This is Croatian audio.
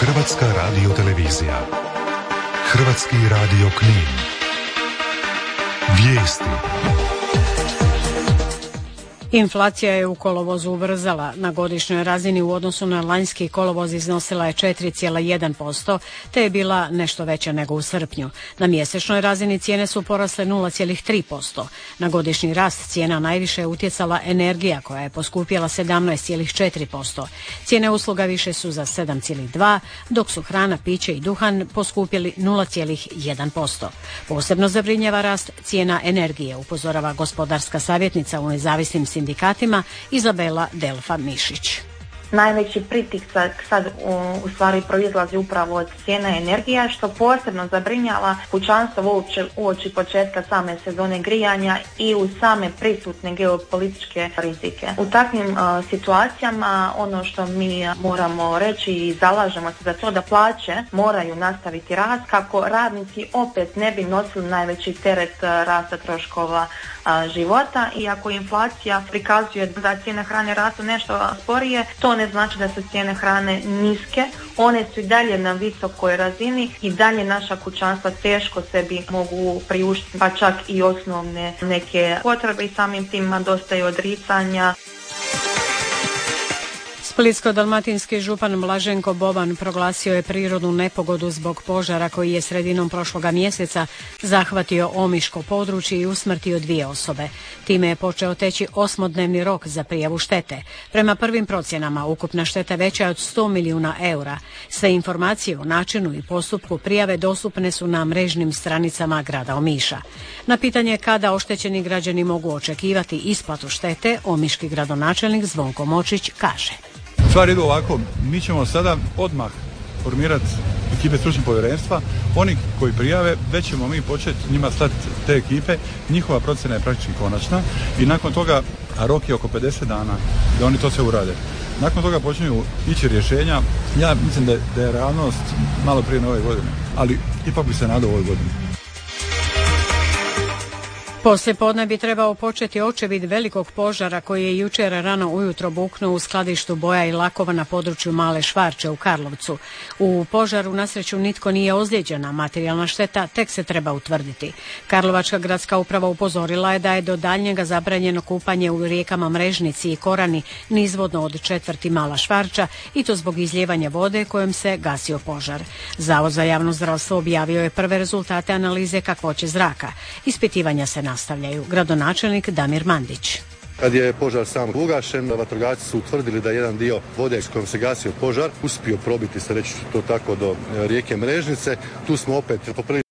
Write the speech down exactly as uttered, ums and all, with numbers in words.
Hrvatska radiotelevizija. Hrvatski radio Knin. Vijesti. Inflacija je u kolovozu ubrzala. Na godišnjoj razini u odnosu na lanjski kolovoz iznosila je četiri zarez jedan posto, te je bila nešto veća nego u srpnju. Na mjesečnoj razini cijene su porasle nula zarez tri posto. Na godišnji rast cijena najviše je utjecala energija, koja je poskupjela sedamnaest zarez četiri posto. Cijene usluga više su za sedam zarez dva, dok su hrana, piće i duhan poskupjeli nula zarez jedan posto. Posebno zabrinjava rast cijena energije, upozorava gospodarska savjetnica u nezavisnim sindikatima Izabela Delfa Mišić. Najveći pritisak sad u, u stvari proizlazi upravo od cijene energija, što posebno zabrinjava kućanstvo uoči, uoči početka same sezone grijanja i u same prisutne geopolitičke rizike. U takvim uh, situacijama ono što mi moramo reći i zalažemo se za to da plaće moraju nastaviti rast kako radnici opet ne bi nosili najveći teret uh, rasta troškova uh, života. I ako inflacija prikazuje da cijene hrane rastu nešto sporije, to ne znači da su cijene hrane niske, one su i dalje na visokoj razini i dalje naša kućanstva teško sebi mogu priuštiti, pa čak i osnovne neke potrebe i samim tim dosta je odricanja. Splitsko-dalmatinski župan Blaženko Boban proglasio je prirodnu nepogodu zbog požara koji je sredinom prošloga mjeseca zahvatio omiško područje i usmrtio dvije osobe. Time je počeo teći osmodnevni rok za prijavu štete. Prema prvim procjenama ukupna šteta veća je od sto milijuna eura. Sve informacije o načinu i postupku prijave dostupne su na mrežnim stranicama grada Omiša. Na pitanje kada oštećeni građani mogu očekivati isplatu štete, omiški gradonačelnik Zvonko Močić kaže: Stvari idu ovako, mi ćemo sada odmah formirati ekipe stručnog povjerenstva. Oni koji prijave, već ćemo mi početi njima slati te ekipe. Njihova procjena je praktički konačna i nakon toga, a rok je oko pedeset dana da oni to sve urade. Nakon toga počinju ići rješenja. Ja mislim da je, da je realnost malo prije nove godine, ali ipak bi se nadao ovoj godini. Poslije podne bi trebao početi očevid velikog požara koji je jučer rano ujutro buknuo u skladištu boja i lakova na području Male Švarče u Karlovcu. U požaru na sreću nitko nije ozlijeđen, a materijalna šteta tek se treba utvrditi. Karlovačka gradska uprava upozorila je da je do daljnjega zabranjeno kupanje u rijekama Mrežnici i Korani nizvodno od četvrti Mala Švarča i to zbog izlijevanja vode kojom se gasio požar. Zavod za javno zdravstvo objavio je prve rezultate analize kakvoće zraka. Ispitivanja se nastavljaju. Gradonačelnik Damir Mandić. Kad je požar sam ugašen, vatrogasci su utvrdili da jedan dio vode s kojom se gasio požar uspio probiti se, reći to tako, do rijeke Mrežnice. Tu smo opet po prvi